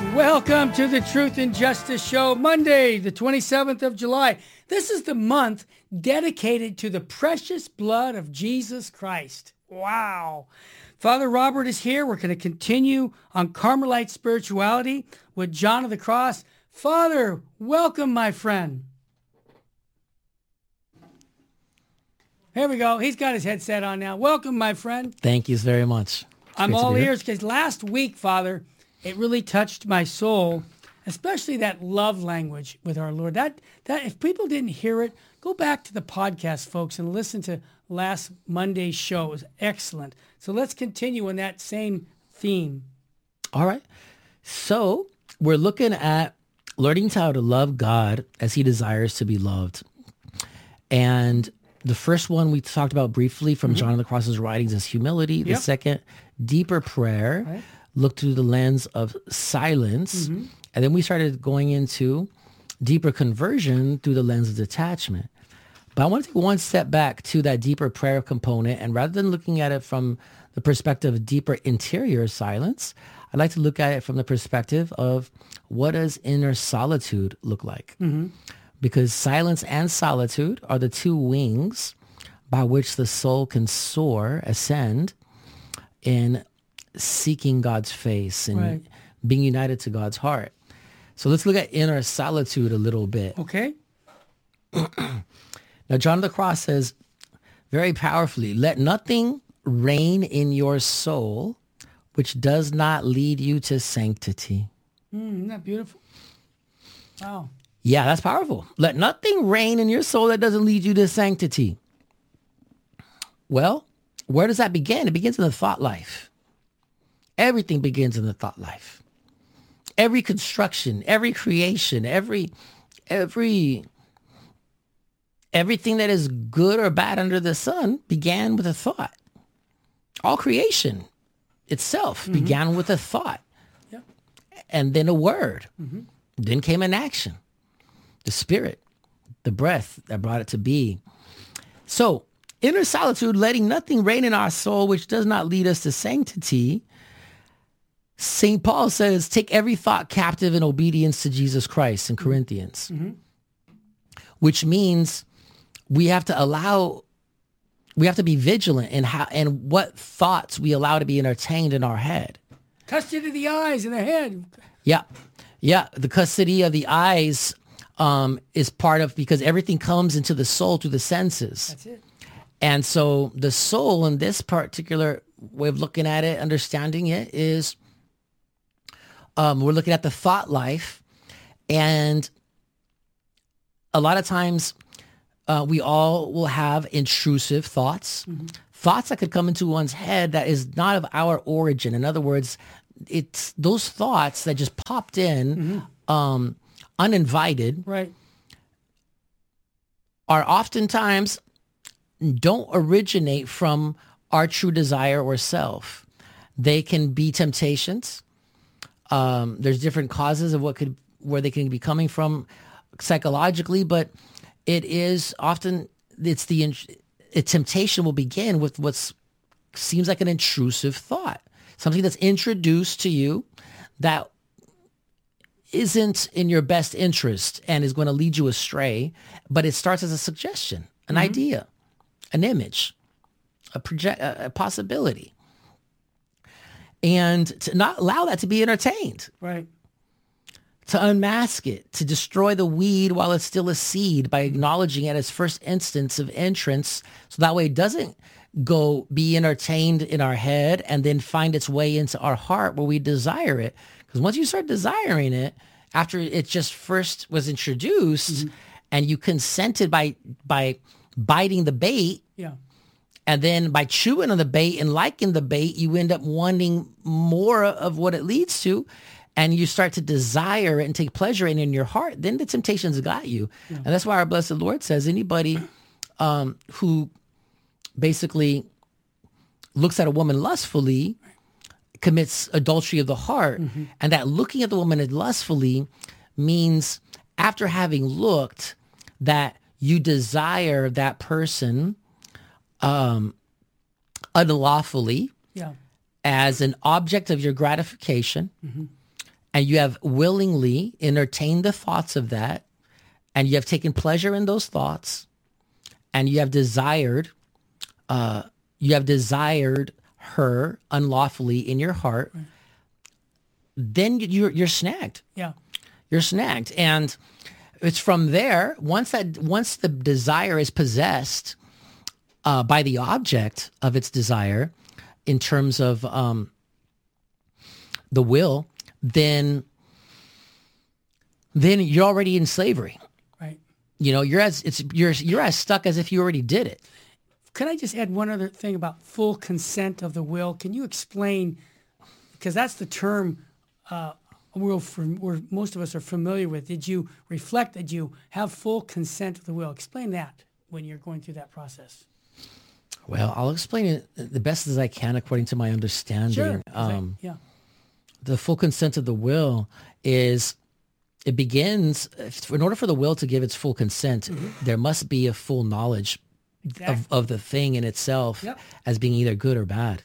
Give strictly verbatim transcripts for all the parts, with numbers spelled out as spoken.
Welcome to the Truth and Justice Show, Monday, the twenty-seventh of July. This is the month dedicated to the precious blood of Jesus Christ. Wow. Father Robert is here. We're going to continue on Carmelite spirituality with John of the Cross. Father, welcome, my friend. Here we go. He's got his headset on now. Welcome, my friend. Thank you very much. It's I'm all ears because last week, Father, it really touched my soul, especially that love language with our Lord. That that if people didn't hear it, go back to the podcast, folks, and listen to last Monday's show. It was excellent. So let's continue on that same theme. All right. So we're looking at learning how to love God as he desires to be loved. And the first one we talked about briefly from mm-hmm. John of the Cross's writings is humility. Yep. The second, deeper prayer. Right. Look through the lens of silence. Mm-hmm. And then we started going into deeper conversion through the lens of detachment. But I want to take one step back to that deeper prayer component. And rather than looking at it from the perspective of deeper interior silence, I'd like to look at it from the perspective of what does inner solitude look like? Mm-hmm. Because silence and solitude are the two wings by which the soul can soar, ascend in seeking God's face and right. being united to God's heart. So let's look at inner solitude a little bit. Okay. Now, John of the Cross says very powerfully, let nothing reign in your soul which does not lead you to sanctity. Mm, isn't that beautiful? Wow. Yeah, that's powerful. Let nothing reign in your soul that doesn't lead you to sanctity. Well, where does that begin? It begins in the thought life. Everything begins in the thought life. Every construction, every creation, every, every, everything that is good or bad under the sun began with a thought. All creation itself mm-hmm. began with a thought. Yep. And then a word. Mm-hmm. Then came an action. The spirit, the breath that brought it to be. So inner solitude, letting nothing reign in our soul which does not lead us to sanctity. Saint Paul says, take every thought captive in obedience to Jesus Christ in Corinthians, mm-hmm. which means we have to allow, we have to be vigilant in how and what thoughts we allow to be entertained in our head. Custody of the eyes and the head. Yeah. Yeah. The custody of the eyes um, is part of, because everything comes into the soul through the senses. That's it. And so the soul in this particular way of looking at it, understanding it is, Um, we're looking at the thought life, and a lot of times uh, we all will have intrusive thoughts, mm-hmm. thoughts that could come into one's head that is not of our origin. In other words, it's those thoughts that just popped in mm-hmm. um, uninvited, right, are oftentimes don't originate from our true desire or self. They can be temptations. Um, there's different causes of what could, where they can be coming from psychologically, but it is often, it's the, a temptation will begin with what seems like an intrusive thought, something that's introduced to you that isn't in your best interest and is going to lead you astray, but it starts as a suggestion, an mm-hmm. idea, an image, a project, a possibility. And to not allow that to be entertained. Right. To unmask it, to destroy the weed while it's still a seed by acknowledging it as first instance of entrance. So that way it doesn't go be entertained in our head and then find its way into our heart where we desire it. Because once you start desiring it, after it just first was introduced mm-hmm. and you consented by by biting the bait, yeah. And then by chewing on the bait and liking the bait, you end up wanting more of what it leads to, and you start to desire it and take pleasure in it in your heart. Then the temptations got you. Yeah. And that's why our blessed Lord says anybody um, who basically looks at a woman lustfully commits adultery of the heart. Mm-hmm. And that looking at the woman lustfully means after having looked that you desire that person um, unlawfully yeah. as an object of your gratification, mm-hmm. and you have willingly entertained the thoughts of that, and you have taken pleasure in those thoughts, and you have desired, uh, you have desired her unlawfully in your heart, right. then you're you're snagged. Yeah, you're snagged, and it's from there. Once that once the desire is possessed uh, by the object of its desire, in terms of um, the will, then then you're already in slavery. Right. You know, you're as it's you're you're as stuck as if you already did it. Can I just add one other thing about full consent of the will? Can you explain, because that's the term uh, we're, we're, most of us are familiar with. Did you reflect, did you have full consent of the will? Explain that when you're going through that process. Well, I'll explain it the best as I can according to my understanding. Sure. Um, yeah. The full consent of the will is, it begins, in order for the will to give its full consent, mm-hmm. there must be a full knowledge exactly. of, of the thing in itself yep. as being either good or bad.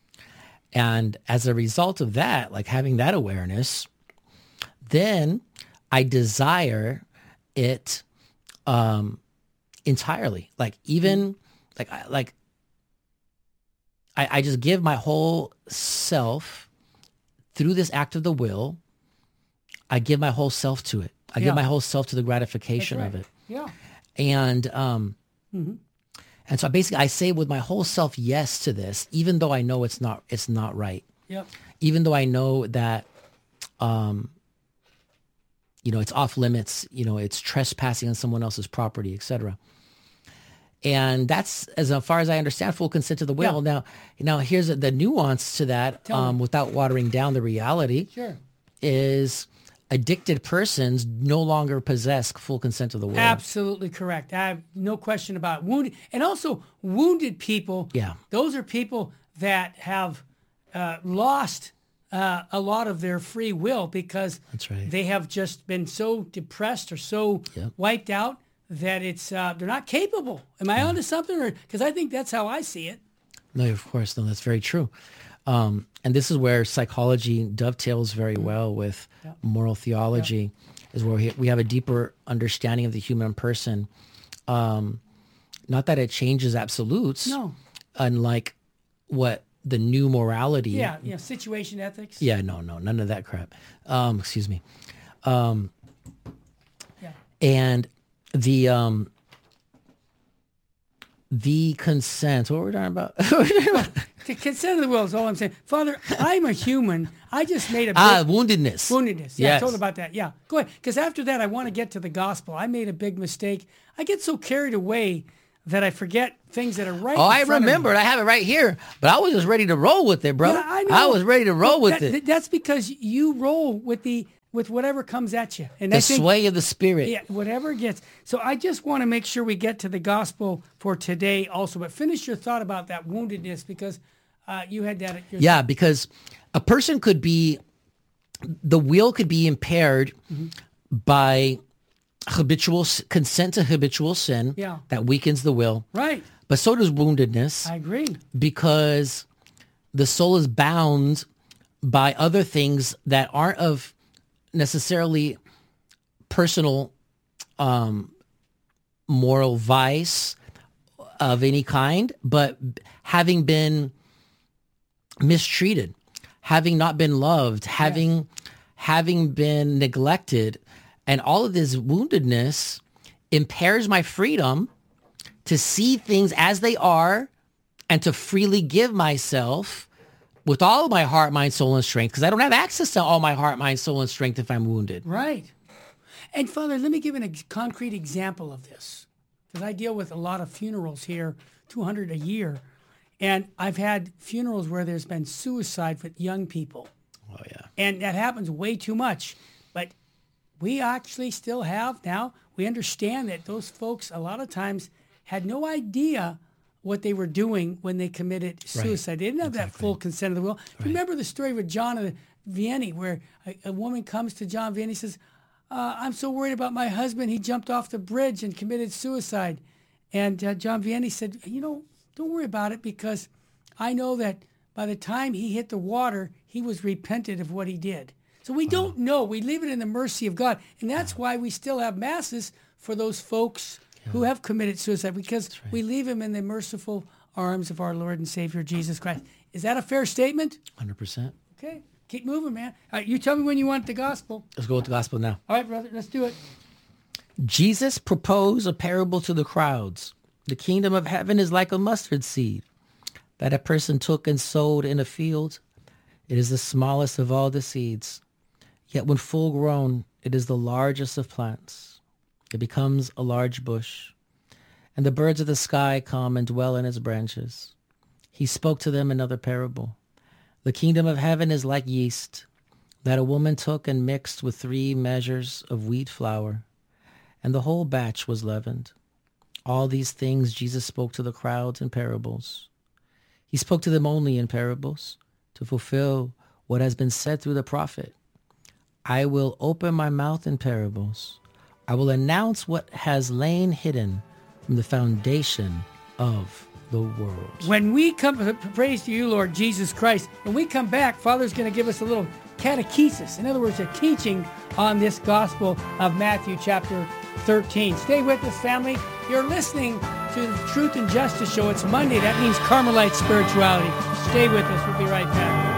And as a result of that, like having that awareness, then I desire it um, entirely. Like even, like, like I, I just give my whole self through this act of the will. I give my whole self to it. I yeah. give my whole self to the gratification right. of it. Yeah. And, um, mm-hmm. and so basically I say with my whole self yes to this, even though I know it's not, it's not right. Yep. Even though I know that, um, you know, it's off limits, you know, it's trespassing on someone else's property, et cetera. And that's, as far as I understand, full consent to the will. Yeah. Now, now here's the nuance to that, um, without watering down the reality, sure. is addicted persons no longer possess full consent to the will. Absolutely correct. I have no question about it. Wounded, and also wounded people. Yeah. Those are people that have uh, lost uh, a lot of their free will because that's right. they have just been so depressed or so yep. wiped out that it's uh, they're not capable. Am I yeah. onto something? Or because I think that's how I see it. No, of course, no, that's very true. Um, and this is where psychology dovetails very well with yeah. moral theology, yeah. is where we, we have a deeper understanding of the human person. Um, not that it changes absolutes, no, unlike what the new morality. Yeah, yeah, situation ethics. Yeah, no, no, none of that crap. Um, excuse me. Um, yeah. And the um, the consent. What were we talking about? The consent of the will is all I'm saying. Father, I'm a human. I just made a big... Ah, woundedness. Woundedness. Yeah, yes. I told about that. Yeah, go ahead. Because after that, I want to get to the gospel. I made a big mistake. I get so carried away that I forget things that are right Oh, in I front remember. of me. I have it right here. But I was just ready to roll with it, bro. Yeah, I know. I was ready to roll well, with that, it. That's because you roll with the with whatever comes at you. And the I think, sway of the Spirit. Yeah, whatever gets. So I just want to make sure we get to the gospel for today also. But finish your thought about that woundedness because uh, you had that. At your yeah, because a person could be, the will could be impaired mm-hmm. by habitual consent to habitual sin yeah. that weakens the will. Right. But so does woundedness. I agree. Because the soul is bound by other things that aren't of necessarily personal um, moral vice of any kind, but having been mistreated, having not been loved, having yeah. having been neglected, and all of this woundedness impairs my freedom to see things as they are and to freely give myself with all of my heart, mind, soul, and strength, because I don't have access to all my heart, mind, soul, and strength if I'm wounded. Right. And Father, let me give an ex- concrete example of this, because I deal with a lot of funerals here, two hundred a year, and I've had funerals where there's been suicide with young people. Oh, yeah. And that happens way too much. But we actually still have now, we understand that those folks a lot of times had no idea what they were doing when they committed suicide. Right. They didn't have exactly. that full consent of the will. Right. Remember the story with John Vianney, where a, a woman comes to John Vianney and says, uh, I'm so worried about my husband. He jumped off the bridge and committed suicide. And uh, John Vianney said, you know, don't worry about it because I know that by the time he hit the water, he was repentant of what he did. So we don't know. We leave it in the mercy of God. And that's why we still have masses for those folks yeah. who have committed suicide, because right. we leave them in the merciful arms of our Lord and Savior, Jesus Christ. Is that a fair statement? one hundred percent. Okay. Keep moving, man. All right, you tell me when you want the gospel. Let's go with the gospel now. All right, brother. Let's do it. Jesus proposed a parable to the crowds. The kingdom of heaven is like a mustard seed that a person took and sowed in a field. It is the smallest of all the seeds. Yet when full grown, it is the largest of plants. It becomes a large bush, and the birds of the sky come and dwell in its branches. He spoke to them another parable. The kingdom of heaven is like yeast that a woman took and mixed with three measures of wheat flour, and the whole batch was leavened. All these things Jesus spoke to the crowds in parables. He spoke to them only in parables to fulfill what has been said through the prophet. I will open my mouth in parables. I will announce what has lain hidden from the foundation of the world. When we come, praise to you, Lord Jesus Christ, when we come back, Father's going to give us a little catechesis. In other words, a teaching on this gospel of Matthew chapter thirteen. Stay with us, family. You're listening to the Truth and Justice Show. It's Monday. That means Carmelite spirituality. Stay with us. We'll be right back.